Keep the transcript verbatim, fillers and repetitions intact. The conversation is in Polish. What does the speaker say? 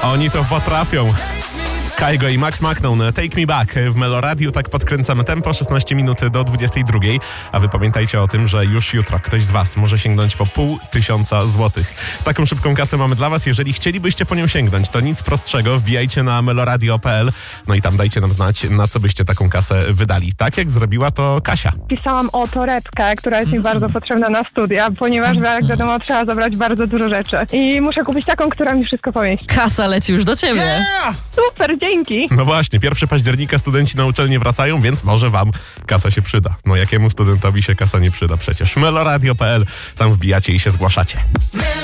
Oni to potrafią. Kaigo i Max Macnon, Take Me Back w Meloradiu. Tak podkręcamy tempo, szesnaście minut do dwudziestej drugiej. A wy pamiętajcie o tym, że już jutro ktoś z was może sięgnąć po pół tysiąca złotych. Taką szybką kasę mamy dla was. Jeżeli chcielibyście po nią sięgnąć, to nic prostszego. Wbijajcie na meloradio kropka p l, no i tam dajcie nam znać, na co byście taką kasę wydali. Tak jak zrobiła to Kasia. Pisałam o torebkę, która jest mi bardzo potrzebna na studia, ponieważ jak wiadomo trzeba zabrać bardzo dużo rzeczy. I muszę kupić taką, która mi wszystko pomieści. Kasa leci już do ciebie. Yeah! Super, dzięki. No właśnie, pierwszego października studenci na uczelnię wracają, więc może wam kasa się przyda. No jakiemu studentowi się kasa nie przyda przecież. meloradio kropka p l, tam wbijacie i się zgłaszacie.